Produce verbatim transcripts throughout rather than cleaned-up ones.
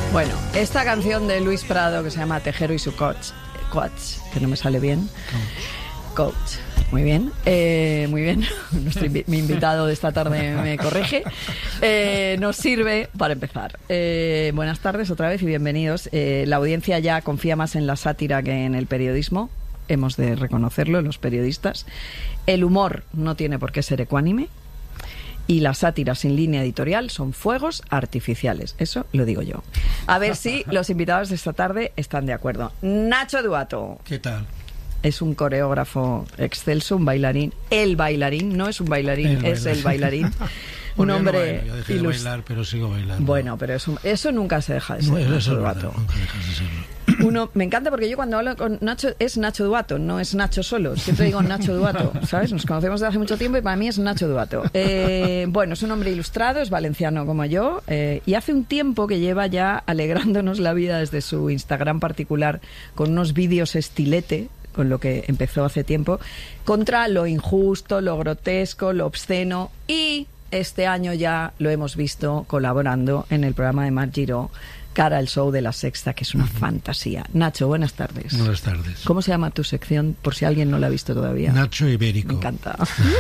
Bueno, esta canción de Luis Prado que se llama Tejero y su coach, coach que no me sale bien, coach, muy bien, eh, muy bien, Nuestro invi- mi invitado de esta tarde me corrige, eh, nos sirve para empezar. Eh, buenas tardes otra vez y bienvenidos. Eh, la audiencia ya confía más en la sátira que en el periodismo, hemos de reconocerlo, los periodistas. El humor no tiene por qué ser ecuánime. Y las sátiras sin línea editorial son fuegos artificiales. Eso lo digo yo. A ver si los invitados de esta tarde están de acuerdo. Nacho Duato. ¿Qué tal? Es un coreógrafo excelso, un bailarín. El bailarín, no es un bailarín, el es bailarín. el bailarín. Un Bueno, hombre... yo, no bailo, yo dejé de ilust- bailar, pero sigo bailando. Bueno, pero eso, eso nunca se deja de ser, No, eso Nacho es Duato. verdad, nunca dejas de serlo. Uno, me encanta porque yo cuando hablo con Nacho es Nacho Duato, no es Nacho solo. Siempre digo Nacho Duato, ¿sabes? Nos conocemos desde hace mucho tiempo y para mí es Nacho Duato. Eh, bueno, es un hombre ilustrado, es valenciano como yo, eh, y hace un tiempo que lleva ya alegrándonos la vida desde su Instagram particular con unos vídeos estilete, con lo que empezó hace tiempo, contra lo injusto, lo grotesco, lo obsceno, y este año ya lo hemos visto colaborando en el programa de Mar Giró, Cara al Show de La Sexta, que es una uh-huh. fantasía. Nacho, buenas tardes. Buenas tardes. ¿Cómo se llama tu sección, por si alguien no la ha visto todavía? Nacho Ibérico. Me encanta.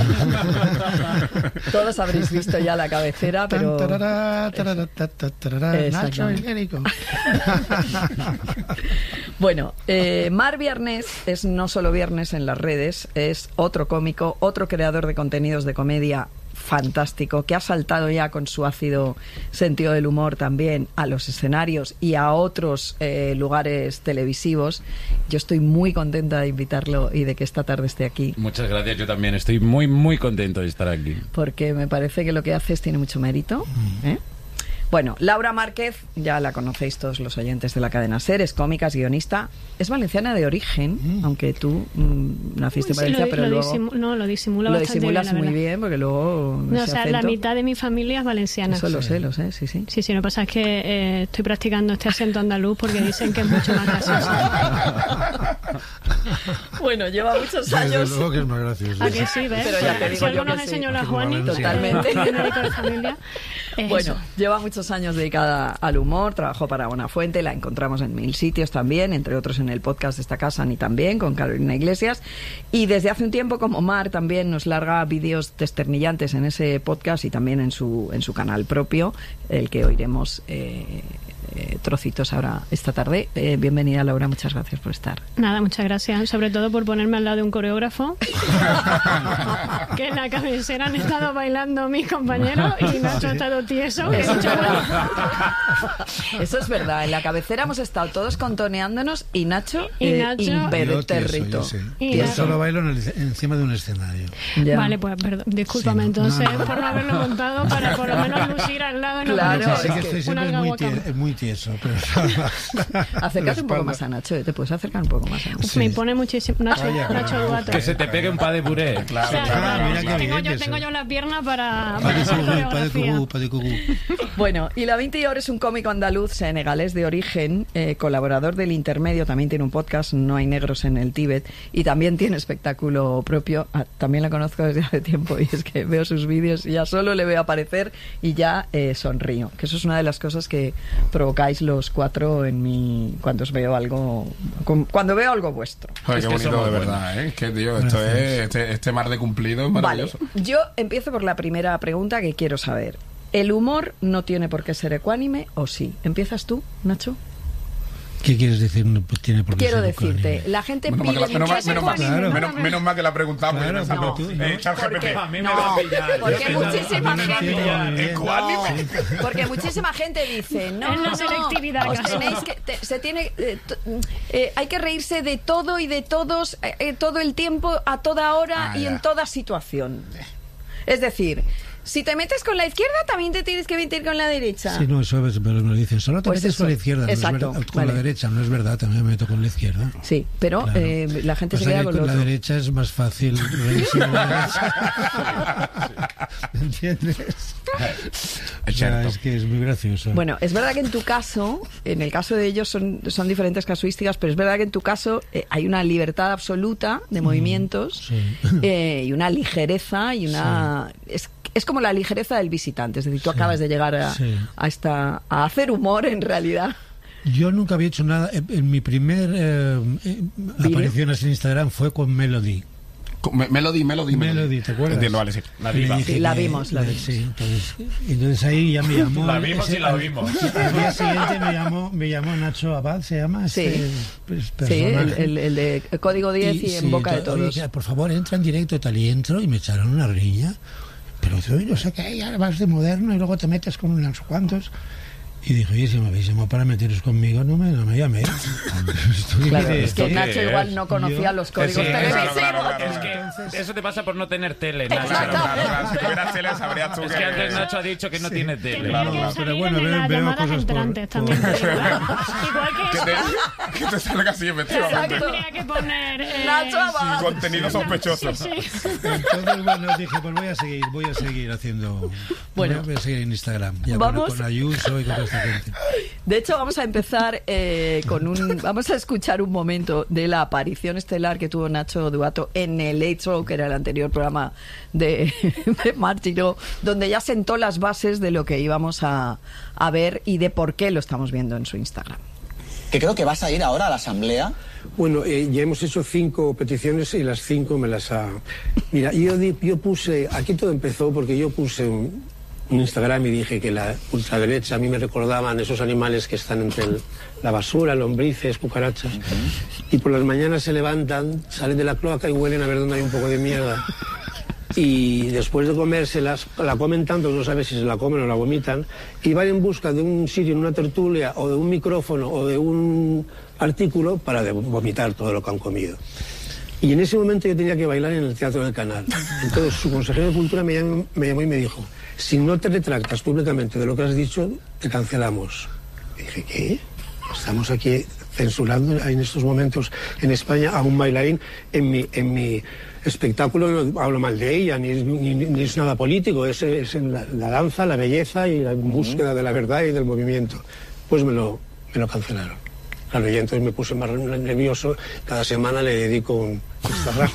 Todos habréis visto ya la cabecera, pero... Tarara, tarara, tarara, tarara, Nacho Ibérico. Bueno, eh, Mar Viernes es no solo viernes en las redes, es otro cómico, otro creador de contenidos de comedia fantástico, que ha saltado ya con su ácido sentido del humor también a los escenarios y a otros eh, lugares televisivos. Yo estoy muy contenta de invitarlo y de que esta tarde esté aquí. Muchas gracias, yo también estoy muy, muy contento de estar aquí. Porque me parece que lo que haces tiene mucho mérito, ¿eh? Bueno, Laura Márquez, ya la conocéis todos los oyentes de la cadena SER, es cómica, es guionista, es valenciana de origen, mm. aunque tú mmm, naciste sí, en Valencia, lo, pero lo luego... Disimu- no, lo disimula lo bastante disimulas bien, muy bien, porque luego... No, o sea, acento, la mitad de mi familia es valenciana. Eso lo sé, lo sé, sí, sí. Sí, sí, lo que pasa es que eh, estoy practicando este acento andaluz porque dicen que es mucho más gracioso. Bueno, lleva muchos años... Desde luego que es más gracioso. ¿A que sí, ves? Pero ya te digo si algo yo nos que enseñó sí. la Juani, Totalmente. el médico de familia, es bueno, eso. Lleva muchos años dedicada al humor, trabajó para Buenafuente, la encontramos en mil sitios también, entre otros en el podcast de esta casa, ni también, con Carolina Iglesias, y desde hace un tiempo, como Mar también nos larga vídeos desternillantes en ese podcast y también en su, en su canal propio, el que oiremos eh, eh, trocitos ahora esta tarde. Eh, bienvenida, Laura, muchas gracias por estar. Nada, muchas gracias, sobre todo por ponerme al lado de un coreógrafo, que en la cabecera han estado bailando mis compañeros y Nacho ha estado tieso. Eso es verdad. Eso es verdad. En la cabecera hemos estado todos contoneándonos y Nacho, y eh, Nacho impertérrito. Y yo Nacho. solo bailo en el, encima de un escenario. Ya. Vale, pues perdón, discúlpame Sí, no, entonces no, no. por no haberlo montado para por lo menos lucir al lado. No Claro, parece Sí que es estoy una siempre muy, algahuaca. tie- muy tieso. Pero Acércate un poco más a Nacho, ¿eh? Te puedes acercar un poco más a Nacho. Uf, me impone muchísimo. Nacho, Vaya, Nacho vaya. Duato. Que se te pegue un pa de puré. Claro, O sea, claro, claro, mira qué tengo, bien yo, eso. tengo yo las piernas para, Pa para de hacer cucú, pa de coreografía. cucú, pa de cucú. Bueno, y Lavín Tior es un cómico andaluz senegalés de origen, eh, colaborador del Intermedio, también tiene un podcast, No hay negros en el Tíbet, y también tiene espectáculo propio. Ah, también la conozco desde hace tiempo y es que veo sus vídeos y ya solo le veo aparecer y ya eh, sonrío, que eso es una de las cosas que provocáis los cuatro en mi cuando os veo algo, con- cuando veo algo vuestro. Joder, Es qué que bonito, somos de buenos. verdad, ¿eh? Que, tío, esto Gracias. es, este, este mar de cumplido es Vale, maravilloso. yo empiezo por la primera pregunta que quiero saber. ¿El humor no tiene por qué ser ecuánime o sí? ¿Empiezas tú, Nacho? ¿Qué quieres decir? No tiene por qué Quiero ser decirte, ecuánime. la gente Menos mal, que pide la, menos, mal, muchas menos, mal, ecuánime, claro. menos, menos mal que la preguntamos. Claro, y no, pero tú, eh, ¿no? chat G P T. Porque- A mí me no, lo pilla. porque Yo muchísima a mí me gente- pilla bien. Ecuánime. Porque muchísima gente dice, no, Es la no, selectividad, os acaso. tenéis que, te- se tiene, eh, t- eh, hay que reírse de todo y de todos eh, eh, todo el tiempo, a toda hora Ah, y ya. en toda situación. Es decir, si te metes con la izquierda, también te tienes que meter con la derecha. Sí, no, eso es, pero me lo dicen. Solo te Pues metes eso. con la izquierda, no es Exacto, verdad, con vale. la derecha, no es verdad, también me meto con la izquierda. Sí, pero Claro. eh, la gente se Pasa queda que con lo la otro. derecha es más fácil reírse de la derecha. ¿Me entiendes? O sea, es que es muy gracioso. Bueno, es verdad que en tu caso, en el caso de ellos son, son diferentes casuísticas, pero es verdad que en tu caso eh, hay una libertad absoluta de movimientos sí. eh, y una ligereza y una... Es es como la ligereza del visitante, es decir, tú Sí, acabas de llegar a, sí. a, esta, a hacer humor en realidad. Yo nunca había hecho nada. En, en mi primer eh, eh, aparición así en Instagram fue con Melody. Me- Melody, Melody, Melody, ¿te acuerdas? Entiendo, vale, sí. La Y le diva. dije Sí, la que- vimos, la eh, vimos. Sí, entonces, entonces ahí ya me llamó. La vimos ese- y la al- oímos. Al día siguiente me llamó, me llamó Nacho Abad, se llama Sí. este pues, Sí, el, personaje. el- el de Código diez y, en sí, boca de to- oye, todos. que, por favor, entra en directo y tal. Y entro y me echaron una riña. Pero tú no sé qué, ya vas de moderno y luego te metes con unos cuantos. Y dije, oye, si me habéis llamado para meteros conmigo, no me, no me llaméis. Estoy Claro, de- es que ¿Esto Nacho qué igual es? no conocía Yo- los códigos Sí, televisivos. claro, claro, Es claro. que eso te pasa por no tener tele, Nacho. Claro, claro, claro. Si tuvieras tele, sabrías tú Es que antes Nacho ha dicho que no tiene tele. Tendría Claro, que claro. salir Pero bueno, en veo- las veo llamadas cosas por- entrantes por- también. te digo. Igual que Que te, que te salga así, efectivamente. Exacto. tendría que poner... eh, Nacho Abad. Contenido sospechoso. Sí, sí. Entonces, bueno, dije, pues voy a seguir, voy a seguir haciendo. Bueno. voy a seguir en Instagram. Ya Vamos. con, con Ayuso y con toda esta gente. De hecho, vamos a empezar eh, con un... Vamos a escuchar un momento de la aparición estelar que tuvo Nacho Duato en el Late Show, que era el anterior programa de, de Martino, donde ya sentó las bases de lo que íbamos a, a ver y de por qué lo estamos viendo en su Instagram. Que creo que vas a ir ahora a la asamblea. Bueno, eh, ya hemos hecho cinco peticiones y las cinco me las ha... Mira, yo, di- yo puse... Aquí todo empezó porque yo puse un, un Instagram y dije que la ultraderecha a mí me recordaban esos animales que están entre el- la basura, lombrices, cucarachas. Y por las mañanas se levantan, salen de la cloaca y huelen a ver dónde hay un poco de mierda. Y después de comérselas, la comen tanto, no sabes si se la comen o la vomitan, y van en busca de un sitio, en una tertulia, o de un micrófono, o de un artículo para de- vomitar todo lo que han comido. Y en ese momento yo tenía que bailar en el Teatro del Canal. Entonces su consejero de Cultura me llamó, me llamó y me dijo, si no te retractas públicamente de lo que has dicho, te cancelamos. Y dije, ¿qué? Estamos aquí censurando en estos momentos en España a un bailarín en mi... En mi espectáculo, no hablo mal de ella, ni, ni, ni es nada político, es, es en la, la danza, la belleza y la búsqueda de la verdad y del movimiento. Pues me lo, me lo cancelaron. Claro, y entonces me puse más nervioso, cada semana le dedico un Instagram.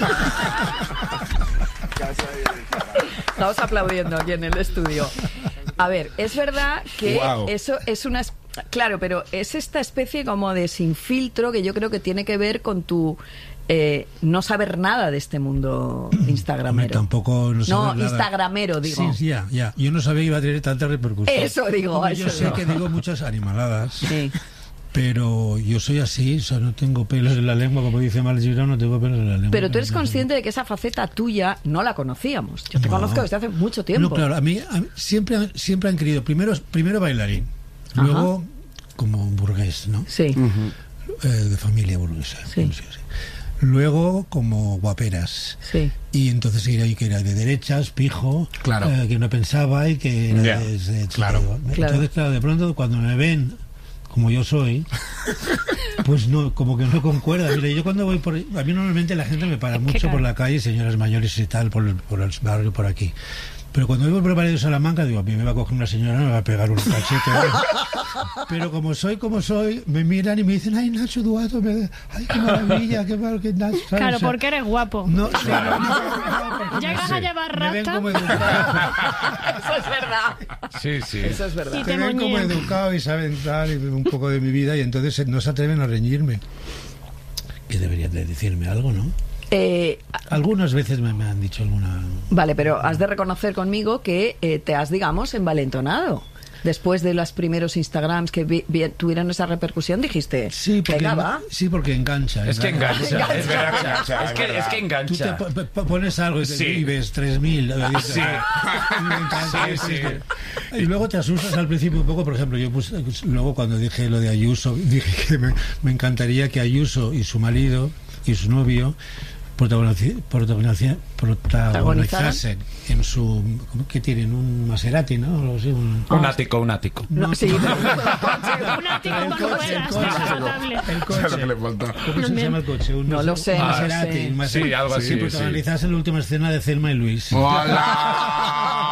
Estamos aplaudiendo aquí en el estudio. A ver, es verdad que Guau. eso es una... es- Claro, pero es esta especie como de sin filtro que yo creo que tiene que ver con tu... eh, no saber nada de este mundo instagramero. Hombre, tampoco no No, saber nada. instagramero, digo. Sí, ya, ya. Yo no sabía que iba a tener tanta repercusión. Eso digo, Hombre, eso yo sé digo. que digo muchas animaladas, Sí. pero yo soy así, o sea, no tengo pelos en la lengua, como dice Mal Girón, no tengo pelos en la lengua. Pero tú eres No, no, no. consciente de que esa faceta tuya no la conocíamos. Yo te No. conozco desde hace mucho tiempo. No, claro, a mí, a mí siempre, siempre han querido, primero, primero bailarín, luego como burgués, ¿no? Sí. Eh, de familia burguesa. Sí. sí, sí. Luego como guaperas. Sí. Y entonces era, que era de derechas, pijo, Claro. eh, que no pensaba y que era Ya, de- de- claro. Entonces, Claro. claro, de pronto cuando me ven como yo soy, pues no, como que no concuerda. Mira, yo cuando voy por... A mí normalmente la gente me para mucho claro. por la calle, señoras mayores y tal, por el, por el barrio, por aquí. Pero cuando voy por el barrio de Salamanca, digo, a mí me va a coger una señora, me va a pegar un cachete. Pero como soy como soy, me miran y me dicen, ay, Nacho Duato, me... ay, qué maravilla, qué mal que Nacho... ¿sabes? Claro, O sea, porque eres guapo. No, sí, no, no, no, porque Ya me- que vas a llevar me ven rasta. como educado. Eso es verdad. Sí, sí. Eso es verdad. Y te Me ven como moñían. educado y saben tal, y un poco de mi vida, y entonces no se atreven a reñirme. Que deberían de decirme algo, ¿no? Eh, Algunas veces me, me han dicho alguna... vale, pero has de reconocer conmigo que eh, te has, digamos, envalentonado. Después de los primeros Instagrams que vi- vi- tuvieron esa repercusión, dijiste, Sí, porque, venga, va. sí, porque engancha. Es que engancha. Engancha. Es verdad que Engancha, Es que, es es que verdad. Tú te engancha. po- po- pones algo y, te, Sí. y ves tres mil. Sí. Sí, sí. Y luego te asustas al principio un poco. Por ejemplo, yo puse, luego cuando dije lo de Ayuso, dije que me, me encantaría que Ayuso y su marido y su novio protagonici- protagonici- protagonizasen en su... ¿cómo que tienen? Un Maserati, ¿no? Algo así, un, Un ático, un ático. No, sí, pero un coche. Un ático El cuando coche, el puedas, coche. descartable. el Eso es lo que le coche. falta. ¿Cómo se llama el coche? Un, No lo sé, no lo Maserati, sé. un Maserati. Sí, algo así, Sí, sí. protagonizasen la última escena de Thelma y Luis. ¡Hola!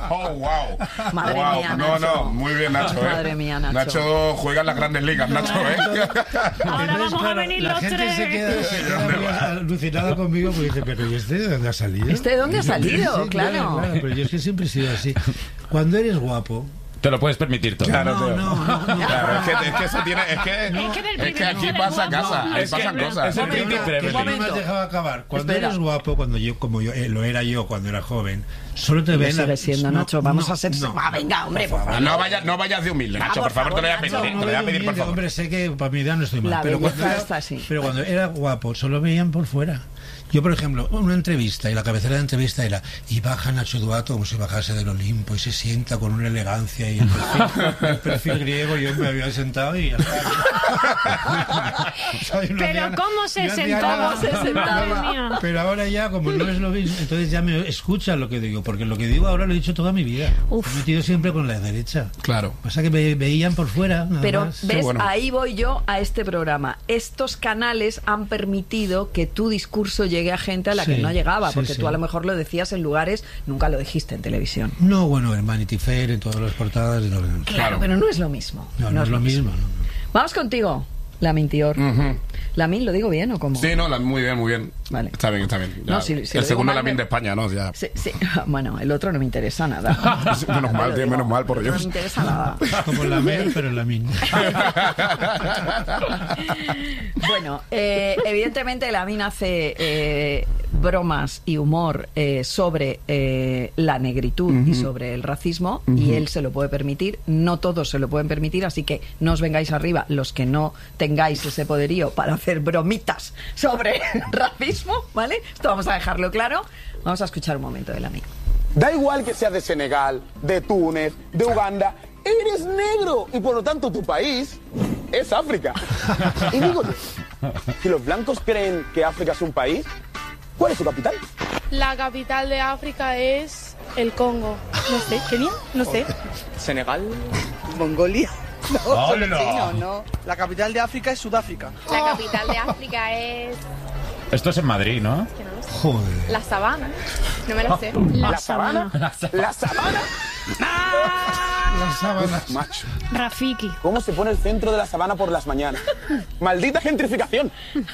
Oh, wow. Madre wow. mía, No, Nacho. no, muy bien, Nacho. ¿eh? Madre mía, Nacho. Nacho juega en las grandes ligas, Nacho, ¿eh? Ahora Entonces, vamos a venir la los gente tres. se queda, se queda muy alucinada conmigo porque dice, pero ¿y este de dónde ha salido? ¿Este de dónde ha Sí, salido? sí, Claro. Pero yo es que siempre he sido así. Cuando eres guapo... Te lo puedes permitir todo. Claro, No, tío. no, no, no. Claro, es que, es que eso tiene. Es que, Es que del es que aquí privilegio pasa del guapo. casa, ahí Es que pasan es cosas. el príncipe Que Evelyn. no me momento. has dejado acabar. Cuando Espera. eres guapo, cuando yo, como yo eh, lo era yo cuando era joven, solo te Lo ven... la- sigue siendo, no, Nacho. Vamos no, a ser... no. Ah, venga, hombre, por favor. No vayas, no vayas de humilde, Nacho, por por favor, te lo voy a favor, pedir. Nacho. Te No, lo voy a no, pedir, por humilde, favor. hombre, sé que para mi edad no estoy mal. La pero, belleza cuando era, está así. pero cuando era guapo, solo veían por fuera. Yo, por ejemplo, una entrevista, y la cabecera de la entrevista era, y baja Nacho Duato como si bajase del Olimpo, y se sienta con una elegancia, y el perfil, el perfil griego, yo me había sentado y ya está. ¿Sabes? No Pero hacía- ¿cómo se no hacía sentaba? nada. Se sentaba. Madre mía. Pero ahora ya, como no es lo mismo, entonces ya me escuchan lo que digo, porque lo que digo ahora lo he dicho toda mi vida. Uf. Me he metido siempre con la derecha. Claro. Pasa que me veían por fuera, nada Pero más. ves, bueno. ahí voy yo a este programa. Estos canales han permitido que tu discurso llegue a gente a la que Sí, no llegaba, sí, porque sí. tú a lo mejor lo decías en lugares, nunca lo dijiste en televisión. No, bueno, en Vanity Fair, en todas las portadas. De los... Claro, pero no es lo mismo. No, no, es lo mismo. no, no. Vamos contigo, Lamin Tior. Ujú. Lamin, ¿lo digo bien o cómo? Sí, no, la- muy bien, muy bien. Vale. Está bien, está bien. Ya. No, si- si lo el digo segundo mal, Lamin me- de España, ¿no? Ya. Sí, sí. Bueno, el otro no me interesa nada. Menos mal, Lo tío, digo. menos mal, por No Dios. me interesa nada. Como la Mer, pero la Min. Bueno, eh, evidentemente Lamin hace eh, bromas y humor eh, sobre eh, la negritud y sobre el racismo, y él se lo puede permitir. No todos se lo pueden permitir, así que no os vengáis arriba los que no tengáis ese poderío para hacer bromitas sobre racismo, ¿vale? Esto vamos a dejarlo claro. Vamos a escuchar un momento de Lamin. Da igual que seas de Senegal, de Túnez, de Uganda, eres negro y por lo tanto tu país es África. Y digo yo, si los blancos creen que África es un país, ¿cuál es su capital? La capital de África es el Congo. No sé, Kenia, no sé. Senegal, Mongolia. No, solo chino, no. La capital de África es Sudáfrica. La capital de África es... Esto es en Madrid, ¿no? que no lo sé. Joder. La sabana. No me la sé. La sabana. ¿La sabana? Las sábanas. Macho, Rafiki. ¿cómo se pone el centro de la sabana por las mañanas? ¡Maldita gentrificación!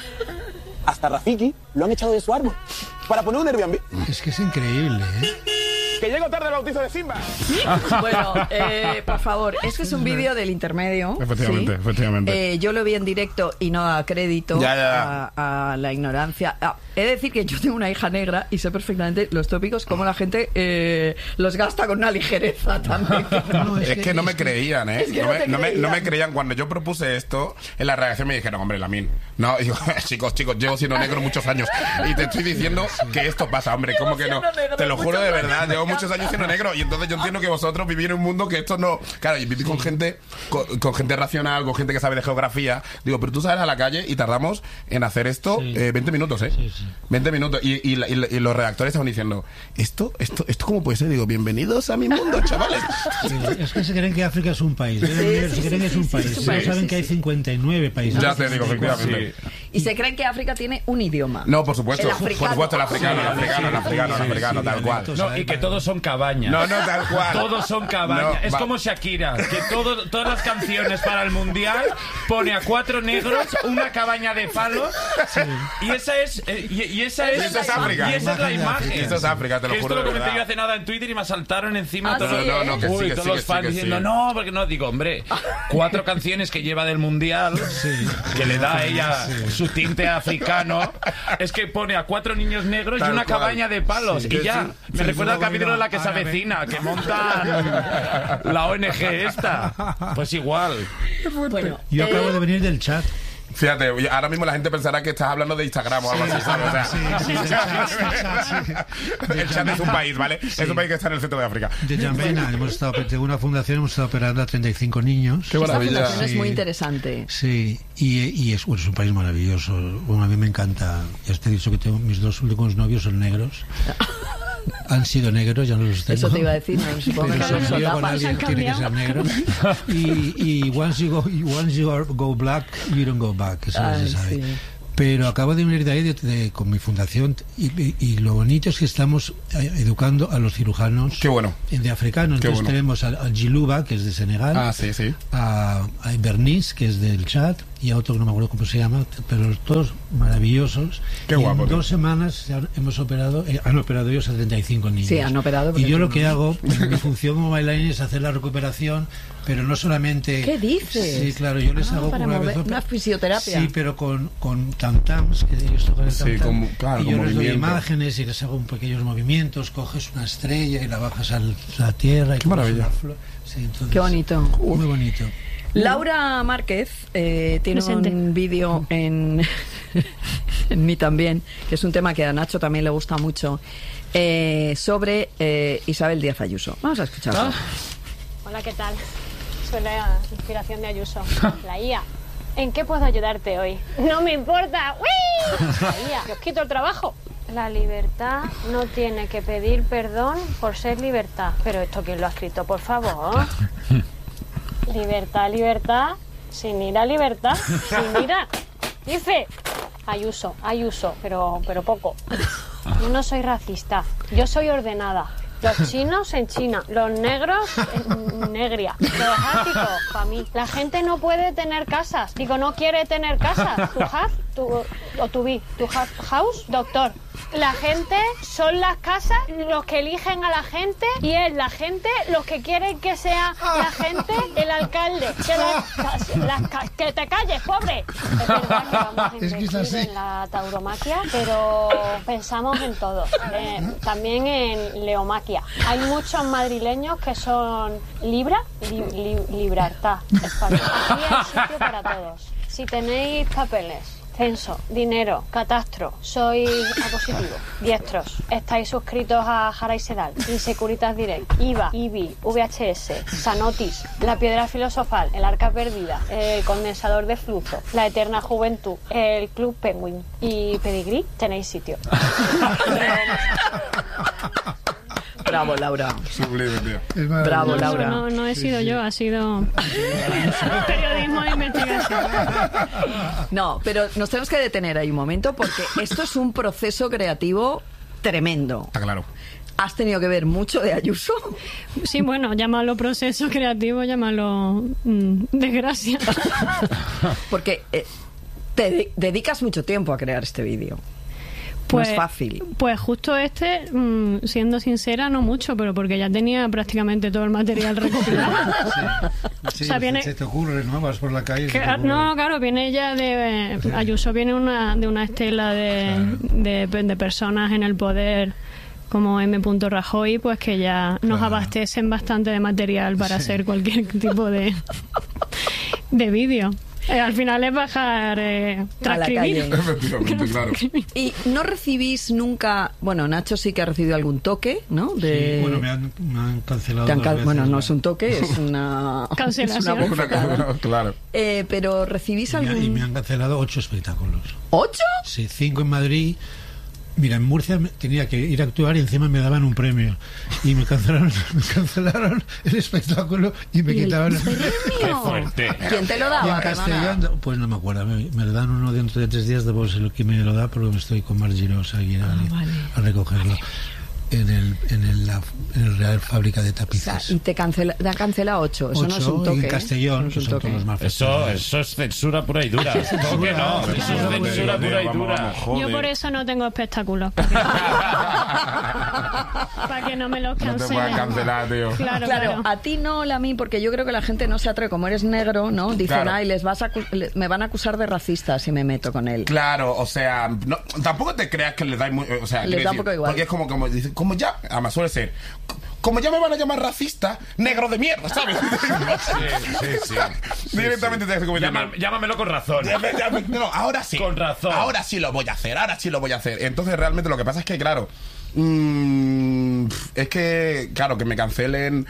Hasta Rafiki lo han echado de su árbol para poner un Airbnb. Es que es increíble, ¿eh? Que llego tarde al bautizo de Simba. Bueno, eh, por favor, este es un vídeo del intermedio. Efectivamente, ¿sí? efectivamente. Eh, yo lo vi en directo y no da crédito Ya, ya. A, a la ignorancia. Ah, he de decir que yo tengo una hija negra y sé perfectamente los tópicos, cómo la gente eh, los gasta con una ligereza también. No, Es que no me creían, ¿eh? Es que no, no me, te no, me, no me creían. creían. Cuando yo propuse esto, en la redacción me dijeron, hombre, Lamin. No, y digo, chicos, chicos, llevo siendo negro muchos años. Y te estoy diciendo que esto pasa, hombre, ¿cómo que no? siendo negro Te lo juro muchos de años, verdad, me llevo muchos encanta. años siendo negro. Y entonces yo entiendo que vosotros vivís en un mundo que esto no. Claro, y vivís con gente, con, con gente racional, con gente que sabe de geografía. Digo, pero tú sales a la calle y tardamos en hacer esto Sí. eh, veinte minutos, ¿eh? Sí, sí. veinte minutos. Y, y, la- y la- y los redactores estaban diciendo, ¿esto, esto, esto cómo puede ser? Digo, bienvenidos a mi mundo, chavales. Sí, es que se creen que África es un país. Deben ver, sí, se creen sí, que es sí, un sí, país. es un No país, saben sí, que hay sí. cincuenta y nueve países. Ya te digo, efectivamente. Y se creen que África tiene un idioma. No, por supuesto. El africano. Por supuesto, el africano, el africano, el africano, el africano, tal cual. No, y que todos son cabañas. No, no, tal cual. Todos son cabañas. No, es va- como Shakira, que todo, todas las canciones para el mundial pone a cuatro negros, una cabaña de palos, y esa es eh, y, y esa es, Y esa es África. y esa es la imagen. Eso es África, te lo Que esto juro lo de comenté yo verdad. hace nada en Twitter y me saltaron encima Ah, todos, sí, los, ¿eh? No, no, que sí, Uy, que todos sí, los que sí, fans que sí. diciendo no, porque no, digo, hombre, cuatro canciones que lleva del mundial, que le da a ella su tinte africano, es que pone a cuatro niños negros Tal y una cual. cabaña de palos, Sí, y que ya. sí. Me Sí, recuerda al luego capítulo iba de la que se árabe. avecina, que monta la O N G esta. Pues igual. Bueno, Yo eh, acabo de venir del chat. Fíjate, ahora mismo la gente pensará que estás hablando de Instagram o algo así, ¿sabes? O sea, Sí, sí, del chat, del chat, sí. el chat es un país, ¿vale? Es un país que está en el centro de África. De Jambena, hemos estado, tengo una fundación, hemos estado operando a treinta y cinco niños. Qué esta maravilla. fundación es Sí. muy interesante. Sí, y, y es, bueno, es un país maravilloso. Bueno, a mí me encanta. Ya te he dicho que tengo, mis dos últimos novios son negros. Han sido negros, ya no los tengo. Eso te iba a decir, no, supongo que Pero no si son me lío con solapas. alguien tiene que ser negro. Y, y once you go, once you are- go black, you don't go back. Eso Ay, se sabe. sí. Pero acabo de venir de ahí de, de, con mi fundación y, y, y lo bonito es que estamos educando a los cirujanos. Qué bueno. De africanos. Entonces bueno. tenemos a, a Giluba, que es de Senegal, ah, sí, sí. a, a Bernice, que es del Chad, y a otro que no me acuerdo cómo se llama, pero todos maravillosos. Qué y guapo. En dos semanas han, hemos operado, eh, han operado ellos a treinta y cinco niños. Sí, han operado. Y yo lo que hago, mi función como bailarín es hacer la recuperación, pero no solamente... ¿Qué dices? Sí, claro, yo les ah, hago para una mover, vez... Una fisioterapia. Sí, pero con, con tam-tams, que ellos tocan el tam-tam. Sí, con, claro, y yo con les doy movimiento. imágenes y les hago un pequeños movimientos, coges una estrella y la bajas a la tierra. Y qué maravilla. Sí, entonces, qué bonito. Muy bonito. Laura Márquez eh, tiene Presente. un vídeo en, en mí también, que es un tema que a Nacho también le gusta mucho, eh, sobre eh, Isabel Díaz Ayuso. Vamos a escucharlo. Oh. Hola, ¿qué tal? Soy la inspiración de Ayuso, la I A. ¿En qué puedo ayudarte hoy? ¡No me importa! ¡Uy! La I A, que os quito el trabajo. La libertad no tiene que pedir perdón por ser libertad. Pero esto, ¿quién lo ha escrito? Por favor. Libertad, libertad, sin ir a libertad, sin ir a... Dice Ayuso, Ayuso, pero, pero poco. Yo no soy racista, yo soy ordenada. Los chinos en China, los negros en negria, los asiáticos para mí. La gente no puede tener casas, digo, no quiere tener casas. Tu have, tu, o tu be, tu have house, doctor. La gente son las casas los que eligen a la gente y es la gente los que quieren que sea la gente el alcalde. Que, la, la, la, que te calles, pobre. Es verdad que vamos a Es que es así. en la tauromaquia, pero pensamos en todo. Eh, también en leomaquia. Hay muchos madrileños que son libra, li, li, libertad, español. Aquí hay sitio para todos. Si tenéis papeles, censo, dinero, catastro, sois A positivo, diestros, estáis suscritos a Jara y Sedal, Insecuritas Direct, I V A, I B I, V H S, Sanotis, La Piedra Filosofal, El Arca Perdida, El Condensador de Flujo, La Eterna Juventud, El Club Penguin y Pedigrí, tenéis sitio. Bravo, Laura. Sublime, tío. Bravo, No, Laura. no, no he sido yo, ha sido periodismo de investigación. No, pero nos tenemos que detener ahí un momento porque esto es un proceso creativo tremendo. Está claro. ¿Has tenido que ver mucho de Ayuso? Sí, bueno, llámalo proceso creativo, llámalo mm, desgracia. Porque eh, te de- dedicas mucho tiempo a crear este vídeo. Pues, no es fácil. Pues justo este, mmm, siendo sincera, no mucho, pero porque ya tenía prácticamente todo el material recopilado. Sí, O sea, viene- se te ocurre, ¿no? Vas por la calle. se Que- te ocurre. no, claro, viene ya de... Ayuso viene una, de una estela de, de, de personas en el poder como M. Rajoy, pues que ya nos Claro. abastecen bastante de material para Sí. hacer cualquier tipo de, de vídeo. Eh, al final es bajar, eh, A la transcribir. calle. Efectivamente, claro. Y no recibís nunca... Bueno, Nacho sí que ha recibido algún toque, ¿no? De... Sí, bueno, me han, me han cancelado. Te han dos cal- veces bueno, no la- es un toque, es una... Cancelación. es una bofetada. Una- claro. Eh, pero ¿recibís Y me, algún...? y me han cancelado ocho espectáculos. ¿Ocho? Sí, cinco en Madrid. Mira, en Murcia me- tenía que ir a actuar y encima me daban un premio. Y me cancelaron, me cancelaron el espectáculo y me ¿Y el quitaban... Qué fuerte. ¿Quién te lo Y daba? en Perdona. Castellón, pues no me acuerdo, me, me lo dan uno dentro de tres días, de sé lo que me lo da, porque me estoy con Mar Girós a ir a, vale. a recogerlo en el, en el, la, en el Real Fábrica de O sea, Tapices. y te, cancela, te han cancelado ocho. Eso no es Ocho, un toque. y en ¿eh? Castellón, No es que un son toque. todos los más Eso, festivales. eso es censura pura y dura. ¿Cómo que no? Eso es censura pura y Vamos, dura. vamos, joder. Yo por eso no tengo espectáculos. Para que no me los No te cancelen. puedan cancelar, tío. Claro, Claro, claro. a ti no, a mí, porque yo creo que la gente no se atreve, como eres negro, ¿no? Dicen, Claro. ay, les vas a, acu- le- me van a acusar de racista si me meto con él. Claro, o sea, no, tampoco te creas que les da muy, o sea, Les quiero da un poco igual. Porque es como, como, dicen, como ya, además suele ser, como ya me van a llamar racista, negro de mierda, ¿sabes? Sí, sí, sí. Sí, Directamente sí. te como Llama- llámamelo con razón. Ya- ya- No, ahora sí. Con razón. Ahora sí lo voy a hacer, ahora sí lo voy a hacer. Entonces, realmente lo que pasa es que, claro, mm, es que, claro, que me cancelen.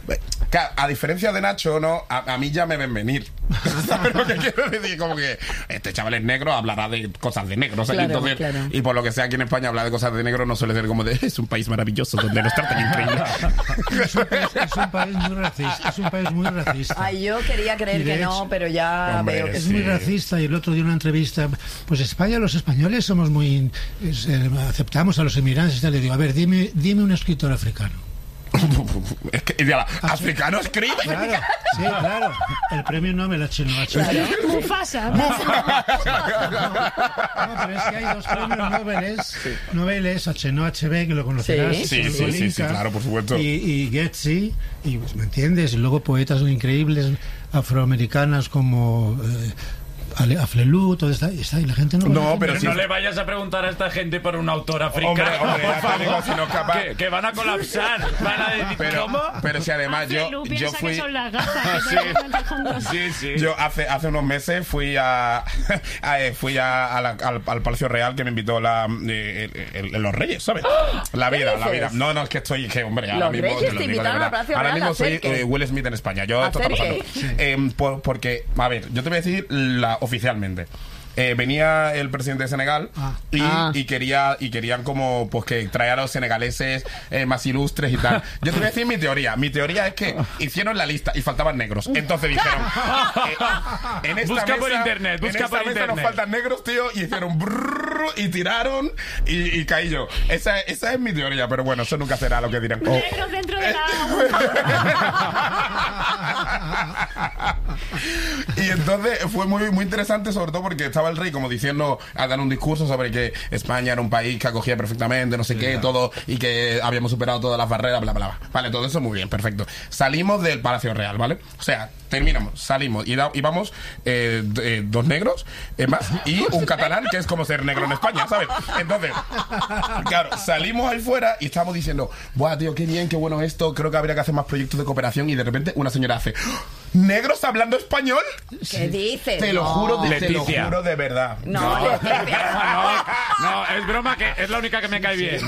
Claro, a diferencia de Nacho, ¿no? A, a mí ya me ven venir. ¿Sabes lo que quiero decir? Como que este chaval es negro, hablará de cosas de negros. Claro, y, entonces, claro. y por lo que sea, aquí en España hablar de cosas de negro no suele ser como de es un país maravilloso donde los tratan increíble. Es un, país, es un país muy racista. Es un país muy racista. Ay, yo quería creer que hecho, no, pero ya hombre, veo que Es sí. muy racista y el otro día en una entrevista, pues España, los españoles somos muy... es, eh, aceptamos a los inmigrantes y tal. Le digo, a ver, dime, dime un escritor africano. Es que, y diga, ¿africano escribe? Claro, sí, claro. El premio Nobel a Chenova. Claro. Mufasa. No, pero es que hay dos premios Nobeles, Nobeles, Chenova H B, que lo conocerás. Sí. Sí, el sí, sí, Golinka, sí, claro, por supuesto. Y, y Getty, y pues, ¿me entiendes? Y luego poetas increíbles afroamericanas como... Eh, Aflelu, todo está, está y la gente no... No, conoce. pero Pero sí. no le vayas a preguntar a esta gente por un autor africano, Hombre, hombre, por ya te favor. digo, si no es capaz- que, que van a colapsar. Van a decir, Pero, ¿cómo? pero si además yo, Lu yo piensa fui... que son las gafas que Sí. te están dejando. Sí, sí. Yo hace hace unos meses fui a, a, eh, fui a, a la- al, al Palacio Real que me invitó la eh, el- el- los Reyes, ¿sabes? La vida, la dices? vida. No, no, es que estoy que hombre, ahora Los mismo Reyes te lo te digo de invitaron verdad. al Palacio Ahora Real, mismo ¿a soy hacer qué? eh, Will Smith en España. Yo ¿A esto está hacer pasando. Eh, por- porque a ver, yo te voy a decir la oficialmente. Eh, venía el presidente de Senegal Ah. y, Ah. y quería y querían como pues que traer a los senegaleses eh, más ilustres y tal. Yo te voy a decir mi teoría. Mi teoría es que hicieron la lista y faltaban negros. Entonces dijeron eh, en esta Busca mesa, por internet, busca en esta por mesa internet. nos faltan negros, tío, y hicieron brrr, y tiraron y, y caí yo. Esa, esa es mi teoría, pero bueno, eso nunca será lo que dirán. Oh. Negros dentro de la Y entonces fue muy, muy interesante, sobre todo porque estaba el rey como diciendo, a dar un discurso sobre que España era un país que acogía perfectamente, no sé qué, todo, y que habíamos superado todas las barreras, bla, bla, bla. Vale, todo eso muy bien, perfecto. Salimos del Palacio Real, ¿vale? O sea, terminamos, salimos y, da, y vamos eh, eh, dos negros eh, más y un catalán, que es como ser negro en España, ¿sabes? Entonces, claro, salimos ahí fuera y estamos diciendo, buah, tío, qué bien, qué bueno esto, creo que habría que hacer más proyectos de cooperación, y de repente una señora hace, ¿negros hablando español? ¿Qué dices? Te lo No. juro, de, te lo Leticia. juro de verdad. No, Leticia. No, no, es broma, que es la única que me cae bien.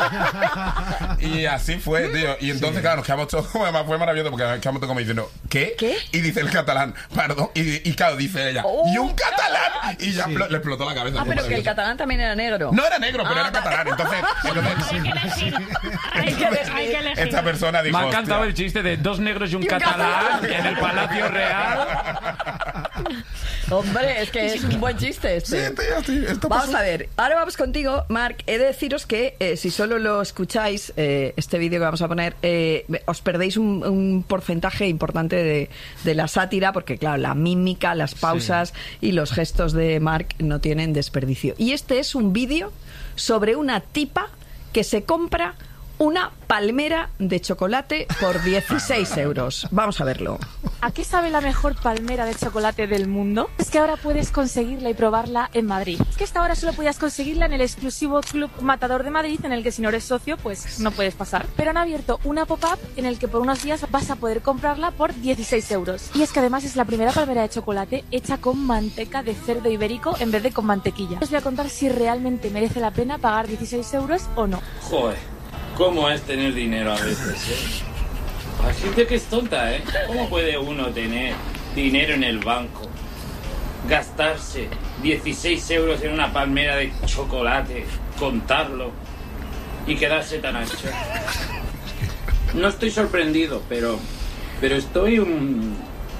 Y así fue, tío. Y entonces, claro, nos quedamos todos, además fue maravilloso porque nos quedamos todos como diciendo, ¿qué? ¿Qué? Y dice el catalán, perdón. Y, y claro, dice ella, Oh. ¿y un catalán? Y ya pl- le explotó la cabeza. Ah, Fue pero que el maravilloso. catalán también era negro. No era negro, pero Ah, era catalán. Entonces, entonces Hay que elegir. Hay que, hay que elegir. esta persona dijo, Me ha encantado "Hostia". el chiste de dos negros y un Y un catalán catalán. en el Palacio Real. Hombre, es que es un buen chiste este. Sí, tío, sí, esto Vamos pasó. a ver, ahora vamos contigo, Marc. He de deciros que eh, si solo lo escucháis, eh, este vídeo que vamos a poner, eh, os perdéis un, un porcentaje importante de, de la sátira, porque claro, la mímica, las pausas y los gestos de Marc no tienen desperdicio. Y este es un vídeo sobre una tipa que se compra una palmera de chocolate por dieciséis euros. Vamos a verlo. ¿A qué sabe la mejor palmera de chocolate del mundo? Es que ahora puedes conseguirla y probarla en Madrid. Es que hasta ahora solo podías conseguirla en el exclusivo Club Matador de Madrid, en el que si no eres socio, pues no puedes pasar. Pero han abierto una pop-up en el que por unos días vas a poder comprarla por dieciséis euros. Y es que además es la primera palmera de chocolate hecha con manteca de cerdo ibérico en vez de con mantequilla. Os voy a contar si realmente merece la pena pagar dieciséis euros o no. Joder, ¿cómo es tener dinero a veces, eh? Hay gente que es tonta, ¿eh? ¿Cómo puede uno tener dinero en el banco, gastarse dieciséis euros en una palmera de chocolate, contarlo y quedarse tan ancho? No estoy sorprendido, pero, pero estoy un...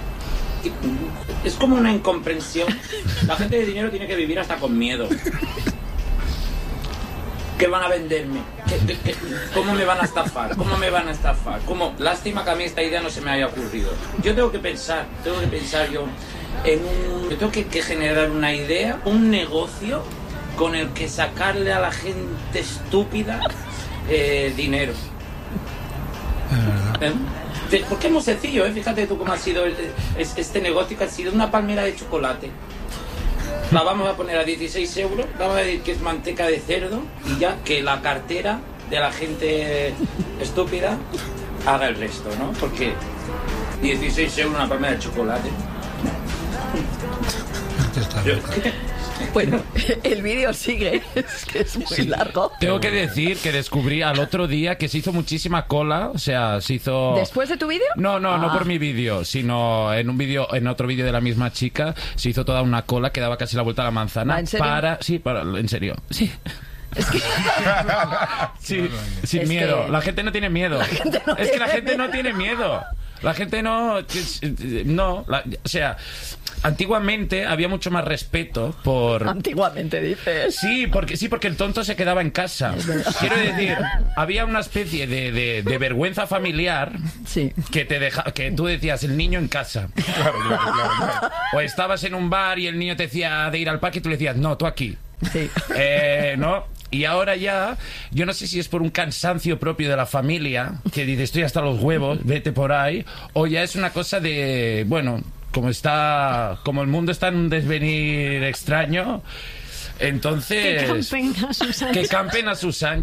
Es como una incomprensión. La gente de dinero tiene que vivir hasta con miedo. ¿Qué van a venderme? ¿Qué, qué, qué? ¿Cómo me van a estafar? ¿Cómo me van a estafar? ¿Cómo? Lástima que a mí esta idea no se me haya ocurrido. Yo tengo que pensar, tengo que pensar yo en un... Yo tengo que, que generar una idea, un negocio con el que sacarle a la gente estúpida eh, dinero. ¿Eh? De- Porque es muy sencillo, ¿eh? Fíjate tú cómo ha sido el- es- este negocio, que ha sido una palmera de chocolate. La vamos a poner a dieciséis euros, vamos a decir que es manteca de cerdo, y ya que la cartera de la gente estúpida haga el resto, ¿no? Porque dieciséis euros una palmera de chocolate. Yo- ¿qué? Bueno, el vídeo sigue, es que es muy Sí. largo. Tengo que decir que descubrí al otro día que se hizo muchísima cola, o sea, se hizo... ¿Después de tu vídeo? No, no, no Ah. por mi vídeo, sino en un vídeo, en otro vídeo de la misma chica, se hizo toda una cola que daba casi la vuelta a la manzana. ¿Ah, en serio? Para, sí, para, en serio, sí. Es que... Sí, sin Es miedo. que- La gente no tiene miedo. no es que la tiene gente no tiene miedo. La gente no... No, la- o sea, antiguamente había mucho más respeto por... Antiguamente dices. Sí, porque sí, porque el tonto se quedaba en casa. Quiero decir, había una especie de, de- de vergüenza familiar Sí. que te deja, que tú decías el niño en casa. Claro, claro, claro, claro. O estabas en un bar y el niño te decía de ir al parque y tú le decías, no, tú aquí. Sí. Eh, ¿no? Y ahora ya, yo no sé si es por un cansancio propio de la familia, que dice, estoy hasta los huevos, vete por ahí, o ya es una cosa de, bueno, como está, como el mundo está en un desvenir extraño, entonces... Que campen a sus Que campen a sus anchas.